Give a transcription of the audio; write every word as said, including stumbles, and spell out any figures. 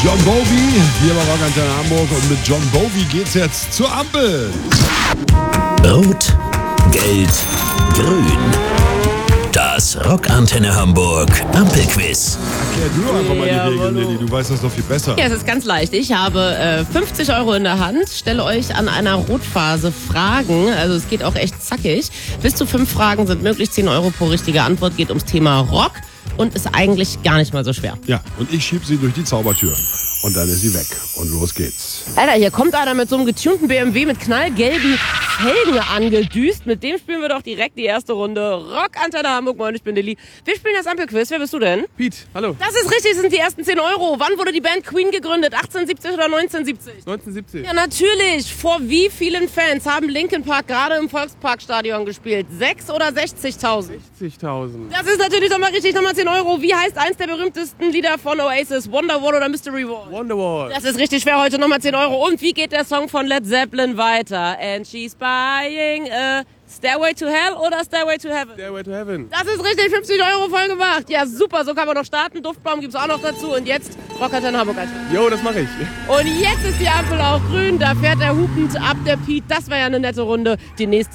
John Bowie, hier bei Rockantenne Hamburg, und mit John Bowie geht's jetzt zur Ampel. Rot, Gelb, Grün. Das Rockantenne Hamburg Ampelquiz. Erklär du doch einfach mal Ja, die Regeln, hallo. Lilly, du weißt das doch viel besser. Ja, es ist ganz leicht. Ich habe äh, fünfzig Euro in der Hand, stelle euch an einer Rotphase Fragen. Also es geht auch echt zackig. Bis zu fünf Fragen sind möglich, zehn Euro pro richtige Antwort. Geht ums Thema Rock und ist eigentlich gar nicht mal so schwer. Ja, und ich schieb sie durch die Zaubertür. Und dann ist sie weg. Und los geht's. Alter, hier kommt einer mit so einem getunten B M W mit knallgelben Felgen angedüst. Mit dem spielen wir doch direkt die erste Runde. Rockantenne Hamburg, moin, ich bin Lilly. Wir spielen das Ampelquiz. Wer bist du denn? Pete, hallo. Das ist richtig, das sind die ersten zehn Euro. Wann wurde die Band Queen gegründet? achtzehnhundertsiebzig oder neunzehnhundertsiebzig? neunzehnhundertsiebzig. Ja, natürlich. Vor wie vielen Fans haben Linkin Park gerade im Volksparkstadion gespielt? Sechs oder sechzigtausend? sechzigtausend. Das ist natürlich doch mal richtig, nochmal zehn Euro. Wie heißt eins der berühmtesten Lieder von Oasis? Wonderwall oder Mystery Wall? Wonderwall. Das ist richtig schwer heute, nochmal zehn Euro. Und wie geht der Song von Led Zeppelin weiter? And she's buying a Stairway to Hell oder Stairway to Heaven? Stairway to Heaven. Das ist richtig, fünfzig Euro voll gemacht. Ja, super, so kann man noch starten. Duftbaum gibt's auch noch dazu. Und jetzt Rockantenne Hamburg. Jo, das mache ich. Und jetzt ist die Ampel auch grün. Da fährt er hupend ab, der Piet. Das war ja eine nette Runde. Die nächste